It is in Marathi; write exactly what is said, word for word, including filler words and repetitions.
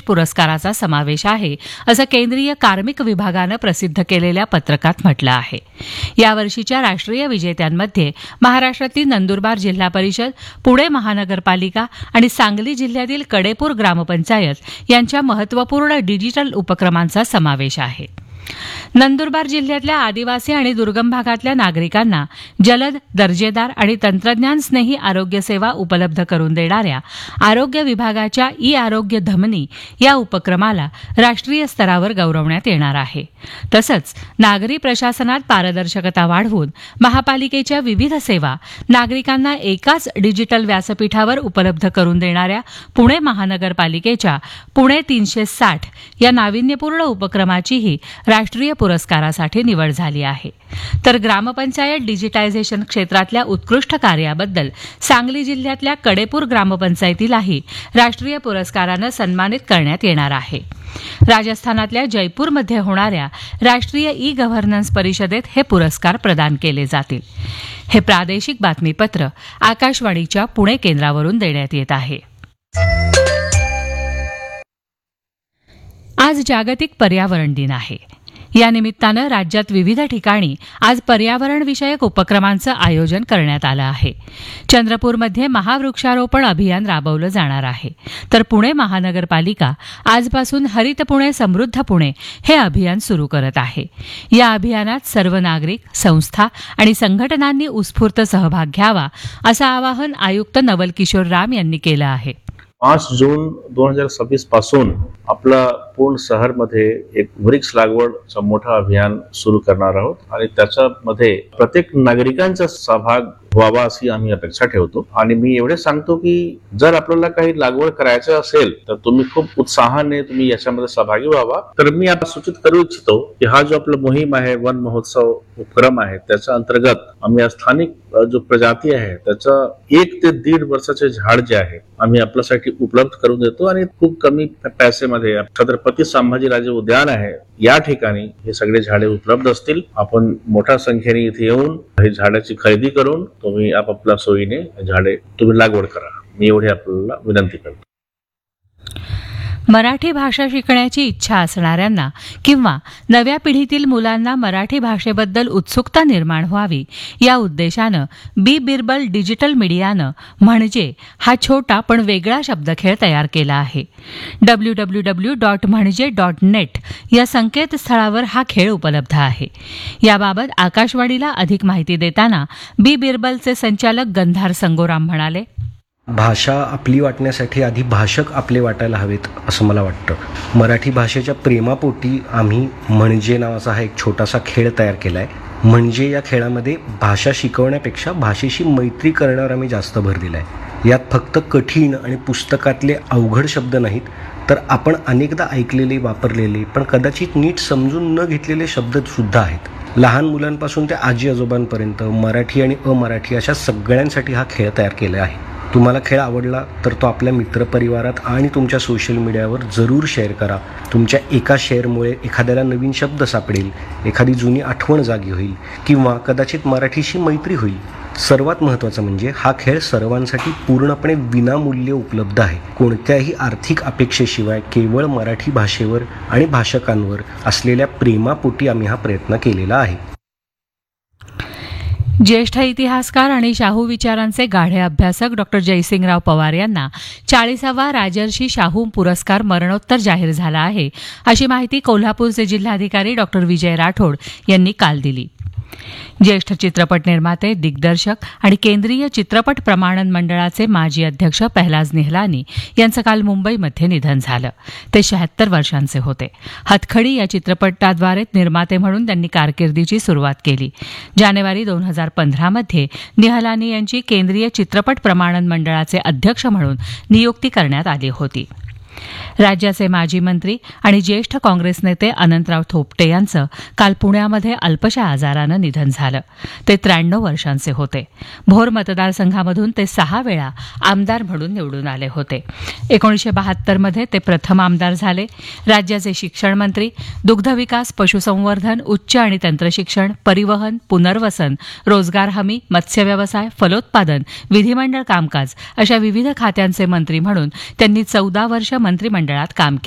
पुरस्काराचा समावेश आहे असं केंद्रीय कार्मिक विभागानं प्रसिद्ध केलेल्या पत्रकात म्हटलं आहे. यावर्षीच्या राष्ट्रीय विजेत्यांमध्ये महाराष्ट्रातील नंदुरबार जिल्हा परिषद, पुणे महानगरपालिका आणि सांगली जिल्ह्यातील कडेपूर ग्रामपंचायत यांच्या महत्त्वपूर्ण डिजिटल उपक्रमांचा समावेश आहे. नंदुरबार जिल्ह्यातल्या आदिवासी आणि दुर्गम भागातल्या नागरिकांना जलद, दर्जेदार आणि तंत्रज्ञान स्नेही आरोग्य सेवा उपलब्ध करून देणाऱ्या आरोग्य विभागाच्या ई आरोग्य धमनी या उपक्रमाला राष्ट्रीय स्तरावर गौरवण्यात येणार आहे. तसंच नागरी प्रशासनात पारदर्शकता वाढवून महापालिकेच्या विविध सेवा नागरिकांना एकाच डिजिटल व्यासपीठावर उपलब्ध करून देणाऱ्या पुणे महानगरपालिकेच्या पुणे तीनशे साठ या नाविन्यपूर्ण उपक्रमाचीही राष्ट्रीय पुरस्कारासाठी निवड झाली आहे. तर ग्रामपंचायत डिजिटायझेशन क्षेत्रातल्या उत्कृष्ट कार्याबद्दल सांगली जिल्ह्यातल्या कडेपूर ग्रामपंचायतीलाही राष्ट्रीय पुरस्कारानं सन्मानित करण्यात येणार आहे. राजस्थानातल्या जयपूरमध्ये होणाऱ्या राष्ट्रीय ई गव्हर्नन्स परिषदेत हे पुरस्कार प्रदान केले जातील. हे प्रादेशिक बातमीपत्र आकाशवाणीच्या पुणे केंद्रावरून देण्यात येत आहे. आज जागतिक पर्यावरण दिन आहे. या निमित्तानं राज्यात विविध ठिकाणी आज पर्यावरणविषयक उपक्रमांचं आयोजन करण्यात आलं आहे. चंद्रपूरमध्ये महावृक्षारोपण अभियान राबवलं जाणार आहे. तर पुणे महानगरपालिका आजपासून हरित पुणे समृद्ध पुणे हे अभियान सुरू करत आहे. या अभियानात सर्व नागरिक, संस्था आणि संघटनांनी उत्स्फूर्त सहभाग घ्यावा असं आवाहन आयुक्त नवल किशोर राम यांनी केलं आहे. पाच जून दोन हजार सव्वीस पासून आपला पूर्ण शहरमध्ये एक वृक्ष लागवडचं मोठं अभियान सुरू करणार आहोत आणि त्याच्यामध्ये प्रत्येक नागरिकांचा सहभाग व्हावा अशी आम्ही अपेक्षा ठेवतो. आणि मी एवढे सांगतो की जर आपल्याला काही लागवड करायचं असेल तर तुम्ही खूप उत्साहाने तुम्ही याच्यामध्ये सहभागी व्हावा. तर मी आता सूचित करू इच्छितो की हा जो आपला मोहीम आहे, वन महोत्सव उपक्रम आहे, त्याच्या अंतर्गत आम्ही स्थानिक जो प्रजाती आहे त्याचा एक ते दीड वर्षाचे झाड जे आहे आम्ही आपल्यासाठी उपलब्ध करून देतो आणि खूप कमी पैसेमध्ये छत्रपती संभाजीराजे उद्यान आहे या ठिकाणी हे सगळे झाडे उपलब्ध असतील. आपण मोठ्या संख्येने इथे येऊन ही झाडाची खरेदी करून तुम्ही आपापल्या सोयीने झाडे तुम्ही लागवड करा. मी एवढी आपल्याला विनंती करतो. मराठी भाषा शिकण्याची इच्छा असणाऱ्यांना किंवा नव्या पिढीतील मुलांना मराठी भाषेबद्दल उत्सुकता निर्माण व्हावी या उद्देशानं बी बिरबल डिजिटल मीडियानं म्हणजे हा छोटा पण वेगळा शब्दखेळ तयार केला आहे. डब्ल्यू डब्ल्यू डब्ल्यू डॉट म्हणजे डॉट नेट या संकेतस्थळावर हा खेळ उपलब्ध आहे. याबाबत आकाशवाणीला अधिक माहिती देताना बी बिरबलचे संचालक गंधार संगोराम म्हणाले, भाषा आपली वाटण्यासाठी आधी भाषक आपले वाटायला हवेत असं मला वाटतं. मराठी भाषेच्या प्रेमापोटी आम्ही म्हणजे नावाचा हा एक छोटासा खेळ तयार केला आहे. म्हणजे या खेळामध्ये भाषा शिकवण्यापेक्षा भाषेशी मैत्री करण्यावर आम्ही जास्त भर दिला आहे. यात फक्त कठीण आणि पुस्तकातले अवघड शब्द नाहीत तर आपण अनेकदा ऐकलेले, वापरलेले पण कदाचित नीट समजून न घेतलेले शब्दसुद्धा आहेत. लहान मुलांपासून ते आजी आजोबांपर्यंत मराठी आणि अमराठी अशा सगळ्यांसाठी हा खेळ तयार केला आहे. तुम्हाला खेळ आवडला तर तो आपल्या मित्रपरिवारात आणि तुमच्या सोशल मीडियावर जरूर शेअर करा. तुमच्या एका शेअरमुळे एखाद्याला नवीन शब्द सापडेल, एखादी जुनी आठवण जागी होईल किंवा कदाचित मराठीशी मैत्री होईल. सर्वात महत्त्वाचं म्हणजे हा खेळ सर्वांसाठी पूर्णपणे विनामूल्य उपलब्ध आहे. कोणत्याही आर्थिक अपेक्षेशिवाय केवळ मराठी भाषेवर आणि भाषकांवर असलेल्या प्रेमापोटी आम्ही हा प्रयत्न केलेला आहे. ज्येष्ठ इतिहासकार आणि शाहू विचारांचे गाढे अभ्यासक डॉक्टर जयसिंगराव पवार यांना चाळीसावा राजर्षी शाहू पुरस्कार मरणोत्तर जाहीर झाला आहे अशी माहिती कोल्हापूरचे जिल्हाधिकारी डॉक्टर विजय राठोड यांनी काल दिली. ज्येष्ठ चित्रपट निर्माते, दिग्दर्शक आणि केंद्रीय चित्रपट प्रमाणन मंडळाचे माजी अध्यक्ष पहलाज निहलानी यांचं काल मुंबईमध्ये निधन झालं. ते शहात्तर वर्षांचे होते. हतखडी या चित्रपटाद्वारे निर्माते म्हणून त्यांनी कारकिर्दीची सुरुवात केली. जानेवारी दोन हजार पंधरामध्ये निहलानी यांची केंद्रीय चित्रपट प्रमाणन मंडळाचे अध्यक्ष म्हणून नियुक्ती करण्यात आली होती. राज्याचे माजी मंत्री आणि ज्येष्ठ काँग्रेस नेते अनंतराव थोपटे यांचं काल पुण्यामध्ये अल्पशा आजारानं निधन झालं. ते त्र्याण्णव वर्षांचे होते. भोर मतदारसंघामधून ते सहा वेळा आमदार म्हणून निवडून आले होते. एकोणीसशे बहात्तरमध्ये ते प्रथम आमदार झाले. राज्याचे शिक्षण मंत्री, दुग्धविकास, पशुसंवर्धन, उच्च आणि तंत्रशिक्षण, परिवहन, पुनर्वसन, रोजगार हमी, मत्स्यव्यवसाय, फलोत्पादन, विधिमंडळ कामकाज अशा विविध खात्यांचे मंत्री म्हणून त्यांनी चौदा वर्ष मंत्रिमंडळात काम केलं.